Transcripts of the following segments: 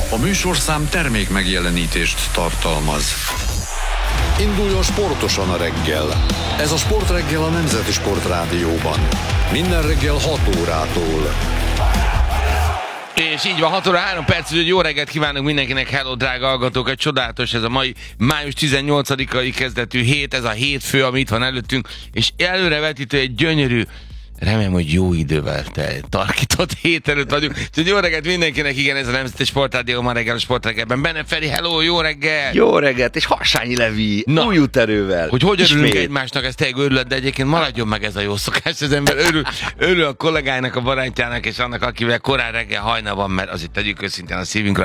A műsorszám termék megjelenítést tartalmaz. Induljon sportosan a reggel. Ez a Sportreggel a Nemzeti Sportrádióban. Minden reggel 6 órától. És így van, 6 óra 3 perc, hogy jó reggelt kívánunk mindenkinek, hello drága hallgatók, egy csodálatos ez a mai május 18-ai kezdetű hét, ez a hétfő, ami itt van előttünk, és előrevetítő egy gyönyörű, remélem, hogy jó idővel tarkított hét előtt vagyunk. Úgyhogy jó reggelt mindenkinek, igen, ez a Nemzeti Sportrádió, ma reggel a Sportreggelben. Benne Feri, hello, jó reggel! Jó reggelt, és Harsányi Levi, új úterővel. Hogy örülünk egymásnak, ez tényleg örület, de egyébként maradjon meg ez a jó szokás, az ember örül a kollégának, a barátjának, és annak, akivel korán reggel hajnalban, mert azért tegyük őszintén a szívünkre,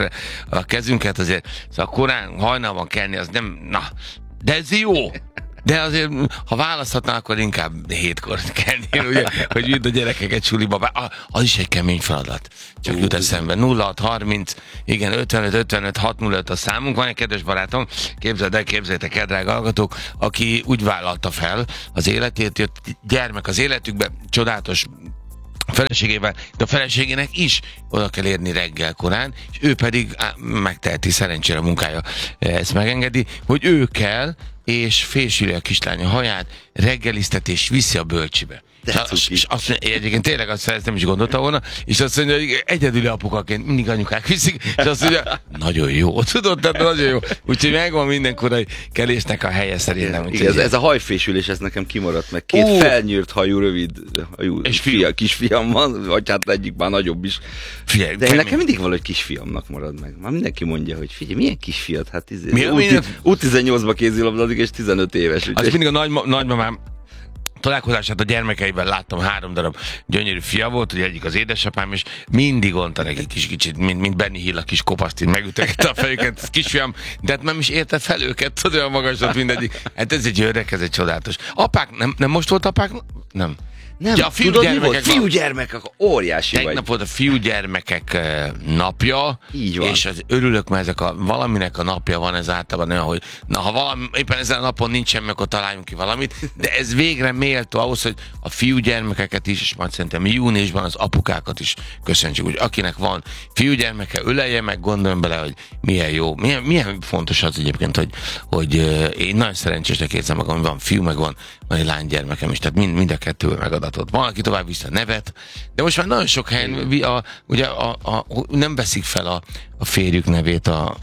a kezünket azért, szóval korán hajnalban kelni, az nem, na, de ez jó! De azért, ha választhatná, akkor inkább 7-kor kelni, ugye, hogy vidd a gyerekeket suliba. Az is egy kemény feladat. Csak jut eszembe. 0630, igen, 55 605 a számunk. Van egy kedves barátom, képzeljétek el, drága hallgatók, aki úgy vállalta fel az életét, jött gyermek az életükbe, csodálatos feleségével, de a feleségének is oda kell érni reggel korán, és ő pedig megteheti, szerencsére a munkája ezt megengedi, hogy ő kell, és fésüli a kislánya haját, reggeliztet és viszi a bölcsibe. És azt mondja, egyébként tényleg ezt nem is gondolta volna, és azt mondja, hogy egyedüli apukaként mindig anyukák viszik, és azt mondja, nagyon jó, tudod, tehát nagyon jó. Úgyhogy megvan minden korai kelésnek a helye szerintem. Igen, ez a hajfésülés, ez nekem kimaradt meg. Két felnyírt hajú, rövid hajú és kisfiam van, vagy hát egyik már nagyobb is. Figyelj, de nekem mindig valahogy kisfiamnak marad meg. Már mindenki mondja, hogy figyelj, milyen kisfiat? Hát U18-ba kézilabdázik, és 15 éves. Az mindig a nagymamám találkozását a gyermekeiben láttam, 3 darab gyönyörű fia volt, ugye egyik az édesapám, és mindig mondta neki kicsit, mint Benny Hill, a kis kopasztin, megütögette a fejüket, kisfiam, de hát nem is érted fel őket, tudod, olyan magasat mindegyik. Hát ez egy öreg, ez egy csodálatos. Apák, nem most volt apák? Nem. Nem, ja, fiúgyermekek, óriási vagy. Tegnap volt a fiúgyermekek napja, így van. És örülök, mert valaminek a napja van, ez általában olyan, hogy ha éppen ezen a napon nincsen, meg akkor találjunk ki valamit, de ez végre méltó ahhoz, hogy a fiúgyermekeket is, és majd szerintem júniusban az apukákat is köszöntsük, hogy akinek van fiúgyermeke, ölelje meg, gondoljon bele, hogy milyen jó, milyen fontos az egyébként, hogy én nagyon szerencsésnek érzem magam, hogy van fiú, meg van egy lánygyermekem is, tehát mind a kettőből megadatott. Van, aki tovább vissza nevet, de most már nagyon sok helyen ugye nem veszik fel a férjük nevét a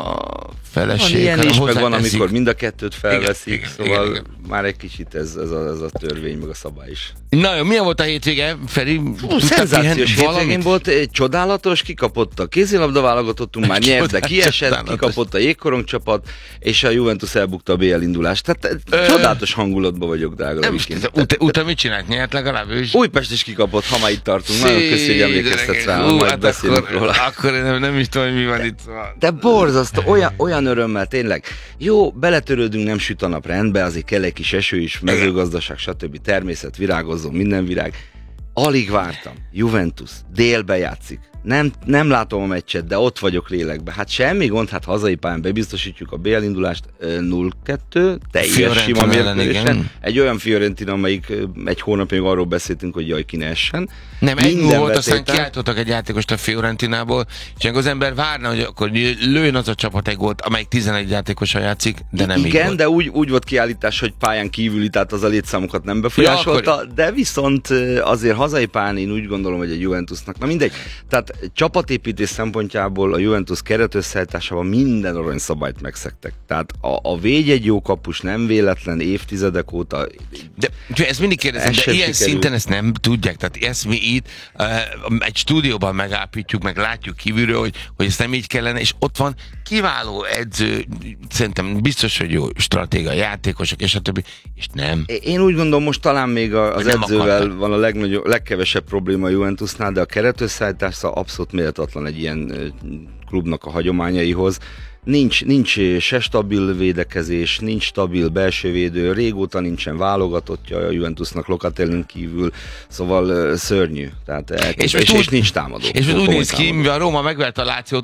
feleség. Van ilyen is, meg van, amikor mind a kettőt felveszik, igen, szóval igen. Már egy kicsit ez a törvény, meg a szabály is. Na jó, milyen volt a hétvége, Feri? Szenzációs hétvégén volt, egy csodálatos, kikapott a kézilabda válogatottunk, már nyert, de kiesett, kikapott a jégkorong csapat, és a Juventus elbukta a BL indulást. Tehát csodálatos hangulatban vagyok, drága. Utána mit csinált? Nyert legalább ő is? Újpest is kikapott, ha már itt tartunk. Nagyon köszi, hogy emlékeztetsz rá, majd beszélünk róla. Akkor nem is tudom, mi van itt. De borzasztó, olyan örömmel, tényleg. Jó, beletörődünk, nem süt a nap, rendben, azért kell egy kis eső is, mezőgazdaság, stb. Természet, virágozzon, minden virág. Alig vártam. Juventus délbe játszik. Nem látom a meccset, de ott vagyok lélekben. Hát semmi gond, hát hazai pályán bebiztosítjuk a BL indulást 0-2, teljes sima mérkőzésen. Egy olyan Fiorentina, amelyik egy hónapig arról beszéltünk, hogy jaj, ki ne essen. Nem, egy volt, aztán kiáltottak egy játékost a Fiorentinából, és az ember várna, hogy akkor lőjön az a csapat egy gólt, amelyik 11 játékosan játszik, de nem így volt. De úgy volt kiállítás, hogy pályán kívüli, tehát az a létszámokat nem befolyásolta, de viszont azért hazai pályán én úgy gondolom, hogy a Juventusnak, na mindegy, tehát csapatépítés szempontjából a Juventus keretösszeállításában minden aranyszabályt megszegtek. Tehát a védjegy jó kapus nem véletlen évtizedek óta. De ezt mindig kérdezem, de ilyen szinten ezt nem tudják. Tehát ezt mi itt egy stúdióban megállapítjuk, meg látjuk kívülről, hogy ezt nem így kellene, és ott van kiváló edző, szerintem biztos, hogy jó stratéga, játékosok, és a többi, és nem. Én úgy gondolom, most talán még az edzővel van a legkevesebb probléma a Juventusnál, de a keretösszeállítás abszolút méltatlan egy ilyen klubnak a hagyományaihoz. Nincs se stabil védekezés, nincs stabil belső védő, régóta nincsen válogatottja a Juventusnak Locatellin kívül, szóval szörnyű. Tehát és nincs támadó. És úgy néz ki, mivel a Róma megverte a Lációt,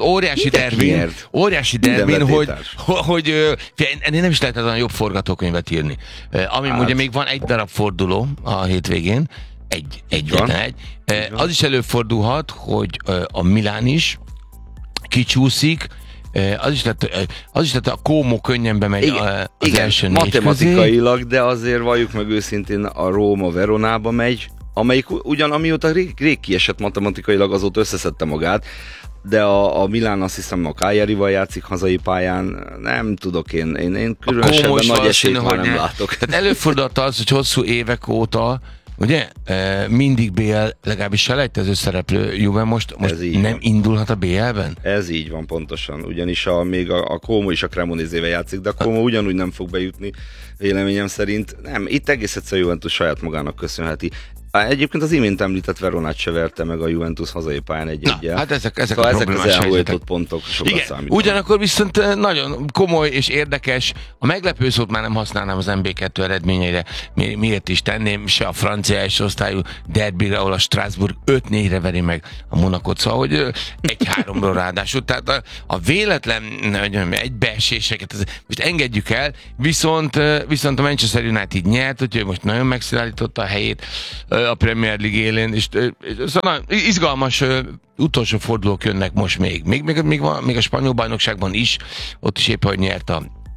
óriási derbin, hogy ennél nem is lehetett olyan jobb forgatókönyvet írni. Ugye még van egy darab forduló a hétvégén, egyetlen egy. Az is előfordulhat, hogy a Milán is kicsúszik, az is lett a Como könnyen bemegy az első négy matematikailag, közé. De azért valljuk meg őszintén, a Róma Veronába megy, amelyik ugyan amióta rég kiesett matematikailag, azóta összeszedte magát, de a Milán azt hiszem a Cagliarival játszik hazai pályán, nem tudok én különösebben nagy esélyt már nem látok. Tehát előfordult az, hogy hosszú évek óta, ugye, mindig BL, legalábbis selejtező szereplő Juve most nem van. Indulhat a BL-ben? Ez így van pontosan, ugyanis még a Como is a Cremonese-vel játszik, de a Como ugyanúgy nem fog bejutni, véleményem szerint. Nem, itt egész egyszerűen Juventus saját magának köszönheti. Egyébként az imént említett Veronát se verte meg a Juventus hazai pályán egy-egyel. Hát ezek szóval a problémás az elhújtott pontok sokat számítanak. Ugyanakkor viszont nagyon komoly és érdekes, a meglepő szót már nem használnám az MB2 eredményeire, miért is tenném, se a francia első osztályú derbire, ahol a Strasbourg 5-4-re veri meg a Monacot, szóval hogy 1-3-ról ráadásul, tehát a véletlen egybeeséseket most engedjük el, viszont a Manchester United nyert, úgyhogy most nagyon megszilárdította a helyét a Premier League élén, és szóval izgalmas utolsó fordulók jönnek most még a spanyol bajnokságban is, ott is éppen, hogy nyert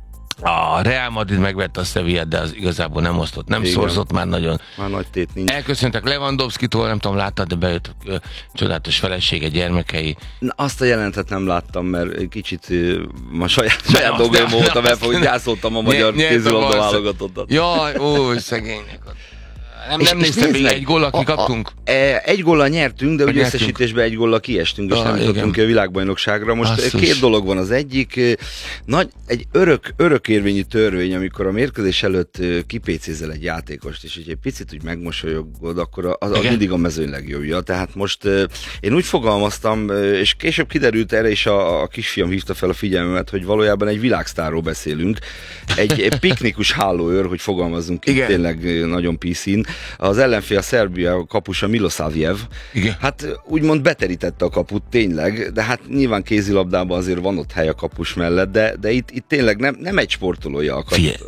a Real Madrid, megvette a Sevillát, de az igazából nem osztott, nem szorzott már nagyon. Már nagy tét nincs. Elköszöntek Lewandowskitól, nem tudom, láttad, de bejött csodálatos felesége, gyermekei. Na, azt a jelentet nem láttam, mert kicsit ma saját dolgaim voltam, hogy gyászoltam a magyar kézilabda válogatottat. Jaj, szegények. Nem néztem még egy góllal kikaptunk? Egy góllal nyertünk, de ugye összesítésben egy góllal kiestünk, és nem jutottunk ki a világbajnokságra. Most két dolog van. Az egyik, egy örökérvényű törvény, amikor a mérkőzés előtt kipécézel egy játékost, és egy picit úgy megmosolyogod, akkor az mindig a mezőny legjobbja. Tehát most én úgy fogalmaztam, és később kiderült erre, és a kisfiam hívta fel a figyelmemet, hogy valójában egy világsztárról beszélünk. Egy piknikus hálóőr, hogy fogalmazzunk ki, tényleg nagyon piszin. Az ellenfél a Szerbia kapusa Milosavljev. Hát úgymond beterítette a kaput tényleg, de hát nyilván kézilabdában azért van ott hely a kapus mellett, de itt tényleg nem egy sportolója akadt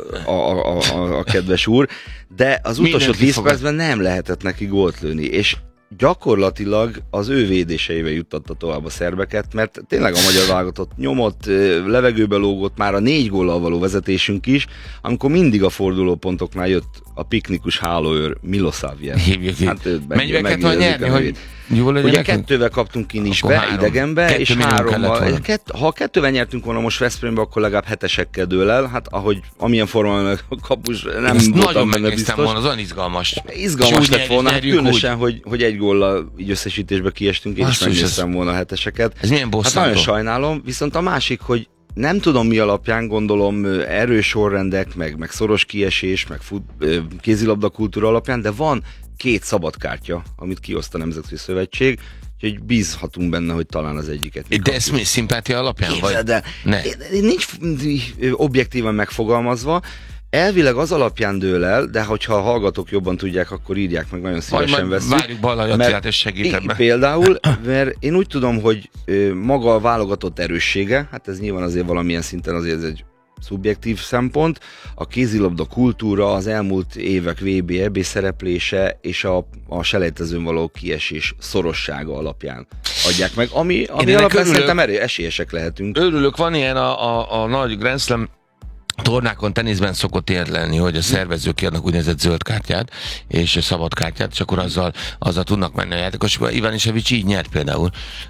a kedves úr, de az utolsó 10 percben nem lehetett neki gólt lőni, és gyakorlatilag az ő védéseivel juttatta tovább a szerbeket, mert tényleg a magyar válogatott nyomott, levegőbe lógott már a 4 góllal való vezetésünk is, amikor mindig a fordulópontoknál jött a piknikus hálóőr Milosavljev. Hát mennyivel kellett volna nyerni, hogy jól legyen ugye 2-vel kaptunk Kinisbe, idegenbe, és 3-mal. Ha 2-vel nyertünk volna most Veszprémbe, akkor legalább 7-esekkel dől el. Hát amilyen formában a kapus nem voltam benne biztos. Volna, az olyan izgalmas. Izgalmas lett volna, hát különösen, hogy egy góllal így összesítésbe kiestünk, én is megnéztem volna a 7-eseket. Ez milyen bosszantó? Hát nagyon sajnálom, viszont a másik, hogy nem tudom mi alapján, gondolom erős sorrendek, meg szoros kiesés, meg kézilabda kultúra alapján, de van 2 szabadkártya, amit kioszt a Nemzetközi Szövetség, úgyhogy bízhatunk benne, hogy talán az egyiket. De ez mi, szimpátia alapján? De nincs objektíven megfogalmazva, elvileg az alapján dől el, de hogyha a hallgatók jobban tudják, akkor írják meg, nagyon szívesen veszünk. Várjuk Balla Attilát, és segít ebben. Például, mert én úgy tudom, hogy maga a válogatott erőssége, hát ez nyilván azért valamilyen szinten azért ez egy szubjektív szempont, a kézilabda kultúra, az elmúlt évek VB, EB szereplése és a selejtezőn való kiesés szorossága alapján adják meg, ami alapján szerintem esélyesek lehetünk. Örülök, van ilyen a nagy Grand Slam tornákon, teniszben szokott érlelni, hogy a szervezők kiadnak úgynevezett zöld kártyát és szabad kártyát, és akkor azzal tudnak menni a játékosok. Iván Isevics így nyert például.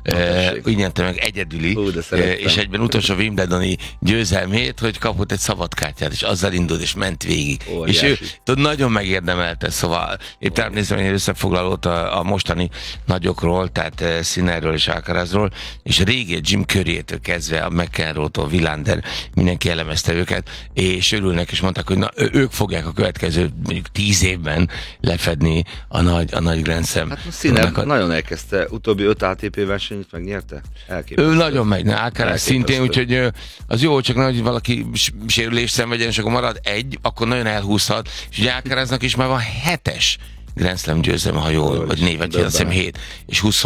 Így nyerte meg egyedüli, és egyben utolsó Wimbledoni győzelmét, hogy kapott egy szabad kártyát, és azzal indult, és ment végig. És ő nagyon megérdemelte, szóval épp tehát nézem egy összefoglalót a mostani nagyokról, tehát Sinnerről és Alcarazról, és a régi Jim Currytől kezdve a McEnroe-tól Wilander, mindenki elemezte őket, és örülnek, és mondták, hogy ők fogják a következő mondjuk 10 évben lefedni a nagy Grand Slam. Hát Sinner nagyon elkezdte, utóbbi 5 ATP versenyt megnyerte? Elképesztő. Ő nagyon megy, Alcaraz szintén, úgyhogy az jó, csak nagy, hogy valaki sérülést szenvedjen, és akkor marad egy, akkor nagyon elhúzhat, és ugye Alcaraznak is már van 7-es Grand Slam győzelme, ha jól, vagy névet, azt hiszem 7, és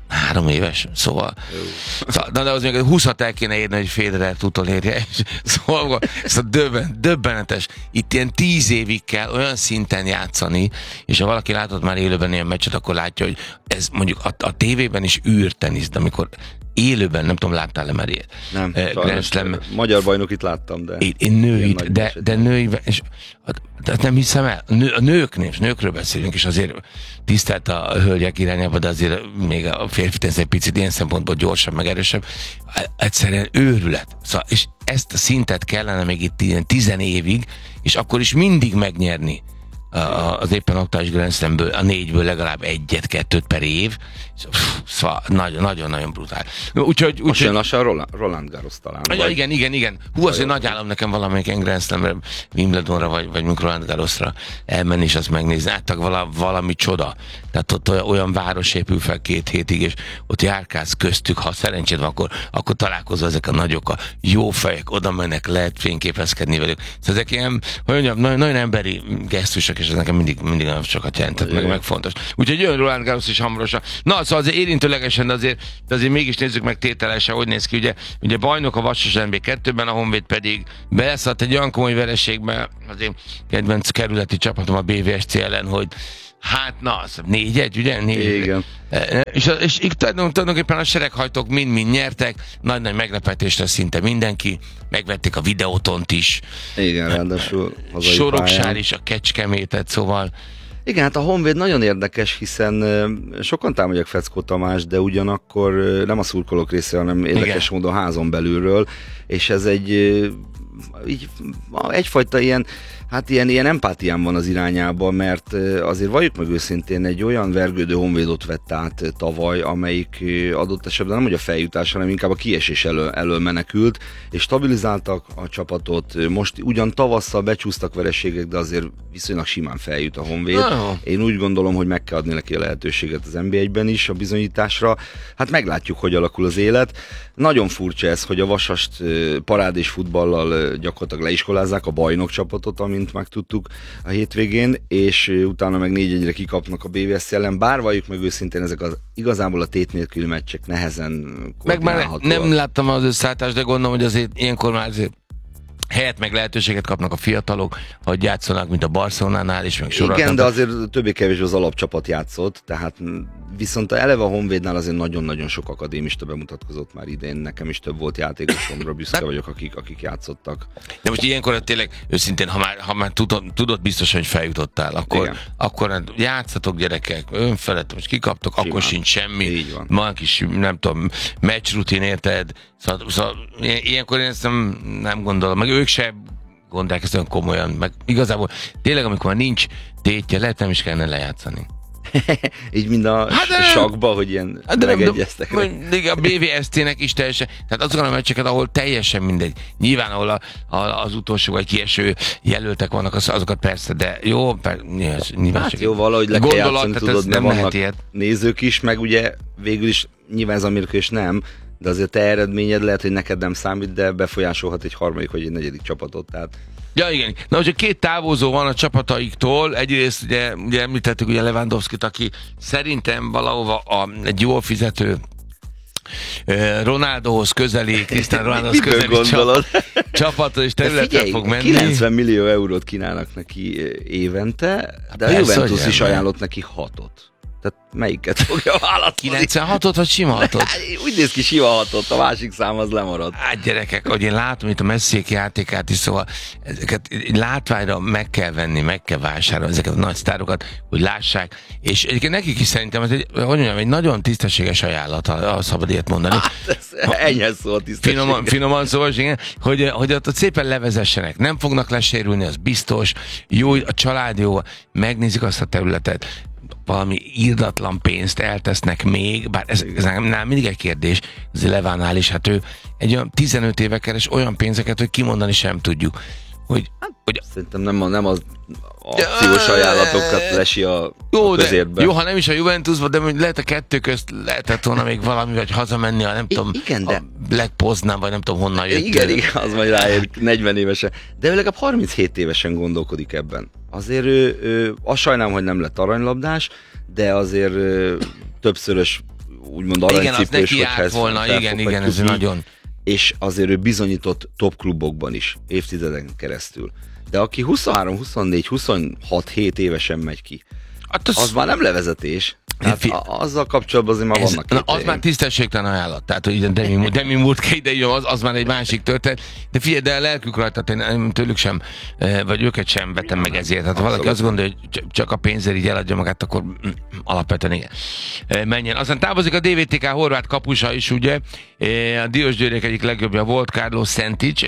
3 éves, szóval de az még 20-at el kéne érni, hogy Federert utolérje. Szóval döbbenetes. Itt ilyen 10 évig kell olyan szinten játszani, és ha valaki látott már élőben ilyen meccset, akkor látja, hogy ez mondjuk a tévében is űrtenisz, de amikor élőben, nem tudom, láttál-e már ilyet? Nem, magyar bajnokit láttam, de... Én nőit, de női, és nem hiszem el, a nőkről beszélünk, és azért tisztelt a hölgyek irányába, de azért még a férfi tenisz egy picit ilyen szempontból gyorsabb, meg erősebb. Egyszerűen őrület. Szóval, és ezt a szintet kellene még itt ilyen 10 évig, és akkor is mindig megnyerni az éppen aktuális Grand Slamből, a 4-ből legalább 1-2 per év. Szóval nagyon-nagyon brutál. Most jön lassan Roland Garros talán. Igen. Hú, az, hogy nagy állam nekem valamelyik Grand Slamre, Wimbledonra, vagy Roland Garrosra elmenni, és azt megnézni. Hát valami csoda. Tehát ott olyan város épül fel 2 hétig, és ott járkálsz köztük, ha szerencséd van, akkor találkozol ezek a nagyok, a jó fejek, oda mennek, lehet fényképezkedni velük. Szóval ezek ilyen, hogy mondjam, nagyon emberi gesztusok, és ez nekem mindig nagyon sokat jelentett, meg fontos. Úgyhogy jön Roland Garros is hamarosan. Na, szóval azért érintőlegesen, de azért mégis nézzük meg tételesen, hogy néz ki. Ugye bajnok a Vasas NB2-ben, a Honvéd pedig beleszállt egy olyan komoly vereségbe, azért kedvenc kerületi csapatom a BVSC ellen, hogy hát na, 4-1, ugye? 4-1. Igen. És tulajdonképpen a sereghajtók mind nyertek, nagy meglepetésre szinte mindenki, megvették a Videótont is. Igen, ráadásul Soroksár is, a Kecskemétet, szóval. Igen, hát a Honvéd nagyon érdekes, hiszen sokan támadják Feckó Tamás, de nem a szurkolók részéről, hanem érdekes módon házon belülről, és ez egyfajta ilyen empátiám van az irányába, mert azért valljuk meg őszintén, egy olyan vergődő Honvédot vett át tavaly, amelyik adott esetben nem hogy a feljutás, hanem inkább a kiesés elől menekült, és stabilizáltak a csapatot. Most ugyan tavasszal becsúsztak vereségek, de azért viszonylag simán feljut a Honvéd. Én úgy gondolom, hogy meg kell adni neki a lehetőséget az NB1-ben is a bizonyításra. Hát meglátjuk, hogy alakul az élet. Nagyon furcsa ez, hogy a Vasast parádés futballal gyakorlatilag leiskolázzák a bajnok csapatot, amint megtudtuk a hétvégén, és utána meg 4-1-re kikapnak a BVSC ellen, bár valljuk meg őszintén, ezek igazából a tét nélküli meccsek nehezen koordinálhatóak. Meg már nem láttam az összeállítást, de gondolom, hogy azért ilyenkor már azért helyet meg lehetőséget kapnak a fiatalok, hogy játszanak, mint a Barcelonánál is, meg sorolhatnak. Igen, de azért többé-kevésbé az alapcsapat játszott, tehát viszont eleve a Honvédnál azért nagyon-nagyon sok akadémista bemutatkozott már idén, nekem is több volt játékosomra, büszke vagyok, akik játszottak. De most ilyenkor tényleg őszintén, ha már tudod biztos, hogy feljutottál, akkor játszatok gyerekek, önfelett, most kikaptok, simán. Akkor sincs semmi. Van kis, nem tudom, meccsrutin, érted? Szóval ilyenkor én ezt nem gondolom, meg ők se gondolják ezt olyan komolyan, meg igazából tényleg, amikor már nincs tétje, lehet nem is kellene lejátszani. Így mind a sakba, hogy ilyen megegyeztek. A BVSC-nek is teljesen, tehát azokon a meccseket, ahol teljesen mindegy. Nyilván, ahol az utolsó vagy kieső jelöltek vannak, azokat persze, de jó, nyilván hát jó, valahogy le kell játszani, tudod, nem vannak nézők is, meg ugye végül is nyilván ez a mérkőzés nem, de azért te eredményed lehet, hogy neked nem számít, de befolyásolhat egy harmadik vagy egy negyedik csapatot, tehát. Ja, igen. Na, hogyha 2 távozó van a csapataiktól, egyrészt ugye említettük ugye Lewandowskit, aki szerintem valahova egy jól fizető Ronaldohoz közeli, Cristiano Ronaldohoz közeli csapatot és területre fog menni. 90 millió eurót kínálnak neki évente, de a Juventus is ajánlott neki 6-ot. Tehát melyiket fogja választani? 96-ot vagy sima 6-ot? Úgy néz ki, sima 6-ot, a másik szám az lemaradt. Hát gyerekek, hogy én látom itt a Messiék játékát is, szóval ezeket látványra meg kell venni, meg kell vásárolni ezeket a nagy sztárokat, hogy lássák, és egyébként nekik is szerintem ez egy nagyon tisztességes ajánlat, ha szabad ilyet mondani. Hát ennyi szó a tisztesség. Finoman szóval, igen, hogy ott szépen levezessenek, nem fognak lesérülni, az biztos, jó, a család jó, megnézik azt a területet, valami írdatlan pénzt eltesznek még, bár ez nem mindig egy kérdés, ez Levánál is, hát ő egy olyan 15 éve keres olyan pénzeket, hogy kimondani sem tudjuk. Hogy szerintem nem az akciós ajánlatokat lesi a közértbe. Jó, ha nem is a Juventusban, de lehet a 2 közt lehetett volna még valami, vagy hazamenni, nem tudom, a Black Poznán, vagy nem tudom honnan jött. Igen, az majd ráér 40 évesen. De ő legalább 37 évesen gondolkodik ebben. Azért ő azt sajnálom, hogy nem lett aranylabdás, de azért többszörös úgymond aranycipős, igen, hogyha ezt volna, igen, ez nagyon. És azért ő bizonyított top klubokban is, évtizeden keresztül. De aki 23, 24, 26, 7 évesen megy ki, az már nem levezetés. Tehát azzal kapcsolatban azért már vannak az már tisztességtelen ajánlat. Tehát, hogy Demi Moore ide az már egy másik történet. De figyelj, de a lelkük rajta, én tőlük sem, vagy őket sem vetem meg ezért. Tehát valaki azt gondolja, hogy csak a pénzért így eladja magát, akkor alapvetően igen. Menjen. Aztán távozik a DVTK horvát kapusa is, ugye. A Diósgyőriek egyik legjobbja volt Carlos Sentics,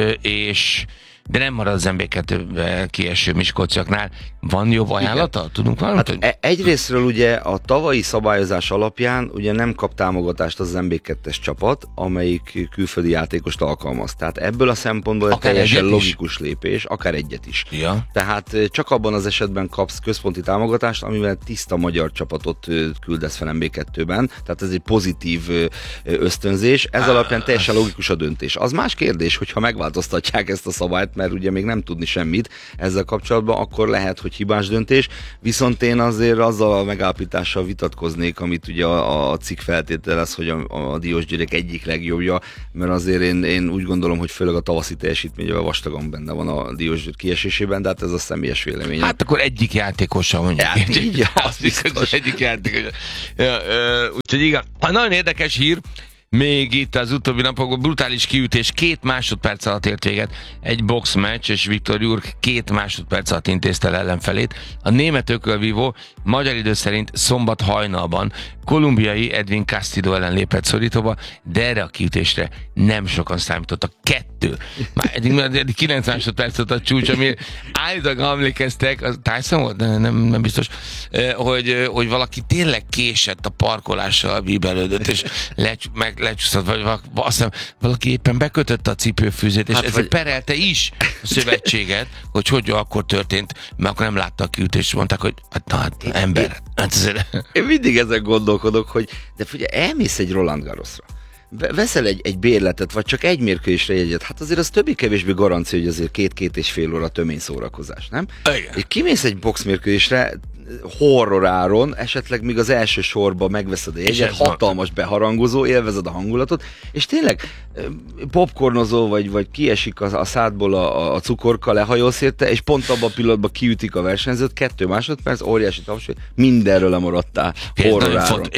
és de nem marad az MB2 kieső miskolciaknál. Van jobb ajánlata? Igen. Tudunk valamit? Hát egyrésztről ugye a tavalyi szabályozás alapján ugye nem kap támogatást az MB2-es csapat, amelyik külföldi játékost alkalmaz. Tehát ebből a szempontból egy teljesen logikus lépés, akár egyet is. Ja. Tehát csak abban az esetben kapsz központi támogatást, amivel tiszta magyar csapatot küldesz fel MB2-ben. Tehát ez egy pozitív ösztönzés. Ez alapján teljesen logikus a döntés. Az más kérdés, hogyha megváltoztatják ezt a szabályt, mert ugye még nem tudni semmit ezzel kapcsolatban, akkor lehet, hogy hibás döntés, viszont én azért azzal a megállapítással vitatkoznék, amit ugye a cikk feltételez, hogy a Diósgyőriek egyik legjobbja, mert azért én úgy gondolom, hogy főleg a tavaszi teljesítményével vastagon benne van a Diósgyőr kiesésében, de hát ez a személyes vélemény. Hát akkor egyik játékossal mondjuk. Hát így, az biztos. Egyik játékos. Úgyhogy igen. Nagyon érdekes hír, még itt az utóbbi napokban brutális kiütés, 2 másodperc alatt ért véget egy boxmeccs, és Viktor Jurk 2 másodperc alatt intézte el ellenfelét. A német ökölvívó magyar idő szerint szombat hajnalban kolumbiai Edwin Castillo ellen lépett szorítóba, de erre a kiütésre nem sokan számítottak. 2. Már eddig 9 másodpercet a csúcs, ami állítólag emlékeztek, az Tyson volt? Nem biztos, hogy valaki tényleg késett a parkolással, bíbelődött, és lecsúszott, vagy azt hiszem, valaki éppen bekötötte a cipőfűzét, és hát ezért perelte is a szövetséget, hogy akkor történt, mert akkor nem látta a kiütést, mondták, hogy ember. Én mindig ezen gondolkodok, hogy de figyelj, elmész egy Roland Garrosra, veszel egy bérletet, vagy csak egy mérkőzésre jegyet, hát azért az többé-kevésbé garancia, hogy azért 2-2,5 óra tömény szórakozás, nem? Igen. És kimész egy boxmérkőzésre, horroráron, esetleg még az első sorba megveszed a jegyet, hatalmas beharangozó, élvezed a hangulatot, és tényleg popcornozol, vagy kiesik a szádból a cukorka, lehajolsz érte, és pont abban a pillanatban kiütik a versenyzőt, 2 másodperc, óriási taps, mindenről lemaradtál horroráron.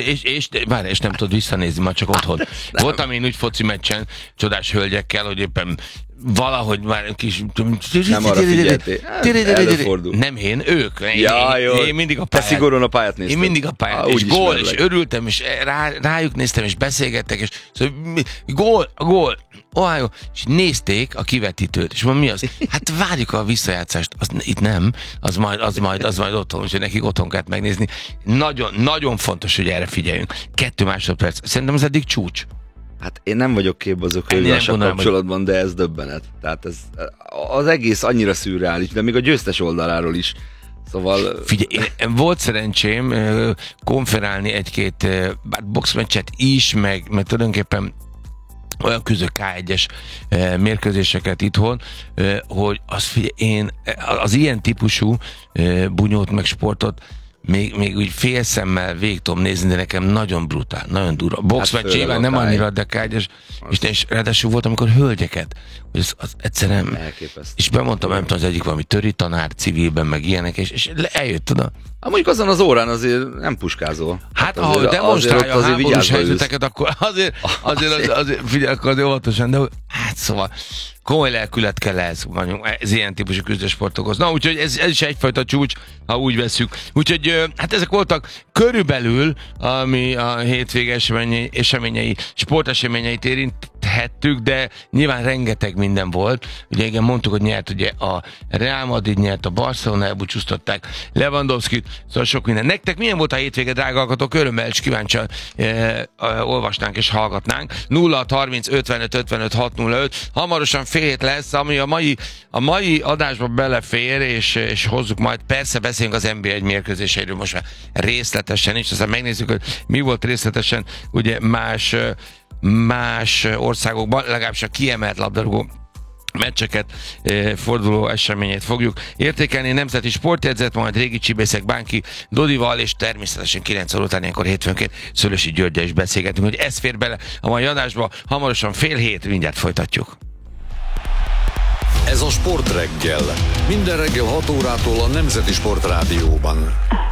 És nem tudod visszanézni, már csak otthon. Voltam én úgy foci meccsen, csodás hölgyekkel, hogy éppen valahogy már kis... Nem arra figyeltél. Előfordul. Nem én, ők. Én mindig a pályát. Te szigorúan a pályát néztem. Én mindig a pályát. És gól, és örültem, és rájuk néztem, és beszélgettek, és szóval, gól. Ohio, és nézték a kivetítőt, és mondom, mi az? Hát várjuk a visszajátszást. Itt nem, az majd otthon, úgyhogy nekik otthon kellett megnézni. Nagyon, nagyon fontos, hogy erre figyeljünk. 2 másodperc. Szerintem ez eddig csúcs. Hát én nem vagyok képbe az ökölvívással kapcsolatban, de ez döbbenet. Tehát ez az egész annyira szürreális, de még a győztes oldaláról is. Szóval... Figyelj, volt szerencsém konferálni egy-két boxmeccset is, meg tulajdonképpen olyan közö K1-es mérkőzéseket itthon, hogy én az ilyen típusú bunyót meg sportot még úgy félszemmel végig tudom nézni, de nekem nagyon brutál, nagyon durva. Boxmeccs nyilván nem annyira, de K1-es, és ráadásul volt, amikor hölgyeket, hogy az egyszerűen... Elképesztő. És bemondtam, nem tudom, az egyik valami töri tanár civilben, meg ilyenek, és eljött oda. Mondjuk azon az órán azért nem puskázol. Hát ahogy demonstrálja a háborús helyzeteket, akkor azért figyelj, akkor azért óvatosan, de hát szóval komoly lelkület kell ez ilyen típusú küzdősportokhoz. Na, úgyhogy ez is egyfajta csúcs, ha úgy veszük. Úgyhogy hát ezek voltak körülbelül, ami a hétvége eseményei, sporteseményeit érinthettük, de nyilván rengeteg minden volt. Ugye igen, mondtuk, hogy nyert ugye a Real Madrid, nyert a Barcelona, elbúcsúztatták Lewandowskit, szóval sok minden. Nektek milyen volt a hétvége, drága hallgatók? Örömmel és kíváncsian olvasnánk és hallgatnánk. 0630 55 55 605. Hamarosan fél hét lesz, ami a mai adásba belefér, és hozzuk majd. Persze beszélünk az NBA mérkőzéseiről most már részletesen is, aztán megnézzük, hogy mi volt részletesen ugye más országokban, legalábbis a kiemelt labdarúgó meccseket, forduló eseményét fogjuk értékelni. Nemzeti sportjegyzet, majd Régi Csibészek Bánki Dodival, és természetesen 9 óra után ilyenkor hétfőnként Szőlősi Györggyel is beszélgetünk, hogy ez fér bele a mai adásba. Hamarosan 6:30, mindjárt folytatjuk. Ez a Sportreggel. Minden reggel 6 órától a Nemzeti Sport Rádióban.